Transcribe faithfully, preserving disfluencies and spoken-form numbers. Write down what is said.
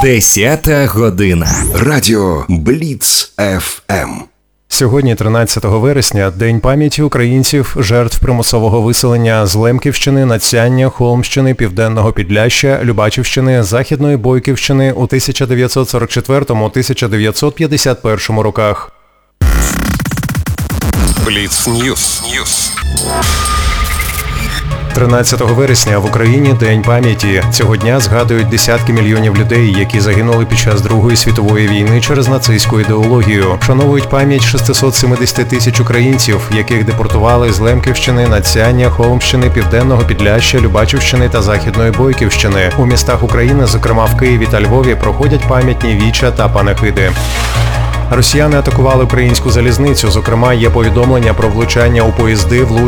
Десята година. Радіо Бліц еф ем. Сьогодні, тринадцятого вересня, День пам'яті українців, жертв примусового виселення з Лемківщини, Надсяння, Холмщини, Південного Підляшшя, Любачівщини, Західної Бойківщини у тисяча дев'ятсот сорок четвертому - тисяча дев'ятсот п'ятдесят першому роках. Бліц Ньюс. тринадцятого вересня в Україні День пам'яті. Цього дня згадують десятки мільйонів людей, які загинули під час Другої світової війни через нацистську ідеологію. Вшановують пам'ять шестисот сімдесят тисяч українців, яких депортували з Лемківщини, Надсяння, Холмщини, Південного Підляшшя, Любачівщини та Західної Бойківщини. У містах України, зокрема в Києві та Львові, проходять пам'ятні віча та панахиди. Росіяни атакували українську залізницю, зокрема є повідомлення про влучання у поїзди, влучення